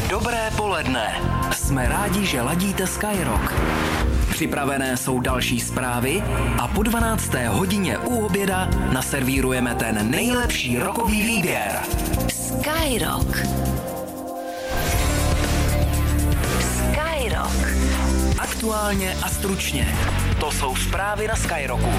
Dobré poledne. Jsme rádi, že ladíte Skyrock. Připravené jsou další zprávy a po 12. hodině u oběda naservírujeme ten nejlepší rockový výběr. Skyrock. Skyrock. Aktuálně a stručně. To jsou zprávy na Skyrocku.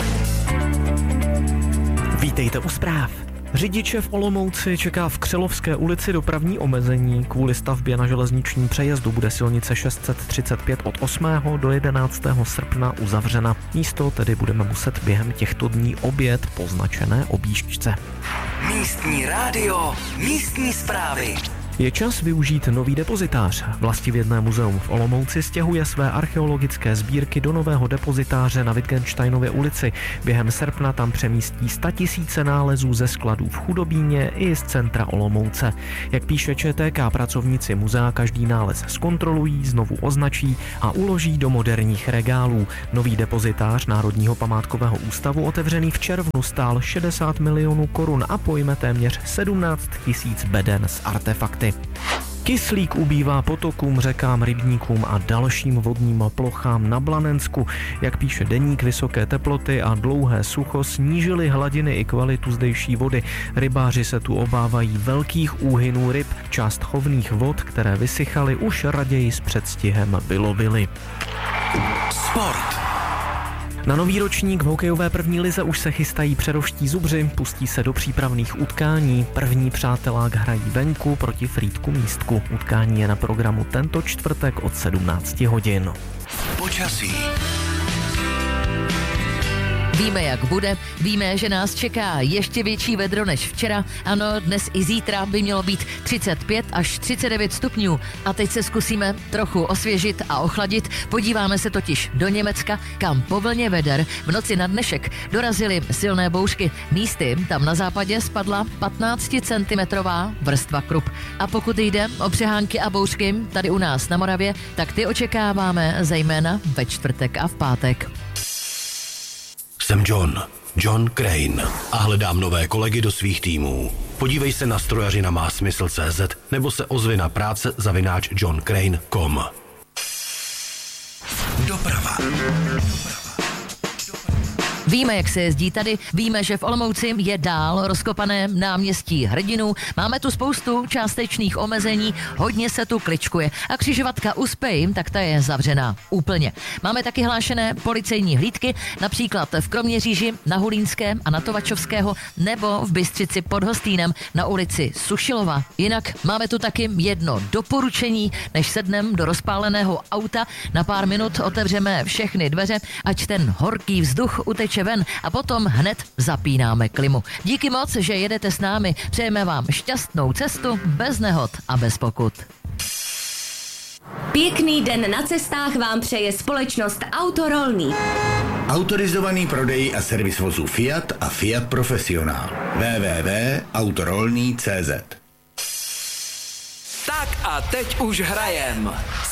Vítejte u zpráv. Řidiče v Olomouci čeká v Křilovské ulici dopravní omezení. Kvůli stavbě na železničním přejezdu bude silnice 635 od 8. do 11. srpna uzavřena. Místo tedy budeme muset během těchto dní objet po značené objížďce. Místní rádio, místní zprávy. Je čas využít nový depozitář. Vlastivědné muzeum v Olomouci stěhuje své archeologické sbírky do nového depozitáře na Wittgensteinově ulici. Během srpna tam přemístí 100 000 nálezů ze skladů v Chudobíně i z centra Olomouce. Jak píše ČTK, pracovníci muzea každý nález zkontrolují, znovu označí a uloží do moderních regálů. Nový depozitář Národního památkového ústavu, otevřený v červnu, stál 60 milionů korun a pojme téměř 17 000 beden s artefakty. Kyslík ubývá potokům, řekám, rybníkům a dalším vodním plochám na Blanensku. Jak píše deník, vysoké teploty a dlouhé sucho snížily hladiny i kvalitu zdejší vody. Rybáři se tu obávají velkých úhynů ryb. Část chovných vod, které vysychaly, už raději s předstihem vylovili. Sport. Na nový ročník v hokejové první lize už se chystají přerovští zubři, pustí se do přípravných utkání. První přátelák hrají venku proti Frýdku Místku. Utkání je na programu tento čtvrtek od 17 hodin. Počasí. Víme, jak bude, víme, že nás čeká ještě větší vedro než včera. Ano, dnes i zítra by mělo být 35 až 39 stupňů. A teď se zkusíme trochu osvěžit a ochladit. Podíváme se totiž do Německa, kam po vlně veder v noci na dnešek dorazily silné bouřky. Místy tam na západě spadla 15 cm vrstva krup. A pokud jde o přehánky a bouřky tady u nás na Moravě, tak ty očekáváme zejména ve čtvrtek a v pátek. Jsem John Crane a hledám nové kolegy do svých týmů. Podívej se na strojařina má smysl.cz nebo se ozvi na práce@johncrane.com. Doprava. Víme, jak se jezdí tady, víme, že v Olomouci je dál rozkopané náměstí Hrdinů, máme tu spoustu částečných omezení, hodně se tu kličkuje a křižovatka Uspej, tak ta je zavřená úplně. Máme taky hlášené policejní hlídky, například v Kroměříži, na Hulínské a na Tovačovského nebo v Bystřici pod Hostýnem na ulici Sušilova. Jinak máme tu taky jedno doporučení, než sednem do rozpáleného auta, na pár minut otevřeme všechny dveře, ať ten horký vzduch uteče ven a potom hned zapínáme klimu. Díky moc, že jedete s námi. Přejeme vám šťastnou cestu, bez nehod a bez pokut. Pěkný den na cestách vám přeje společnost Autorolný. Autorizovaný prodej a servis vozů Fiat a Fiat Profesionál. www.autorolný.cz. Tak a teď už hrajem.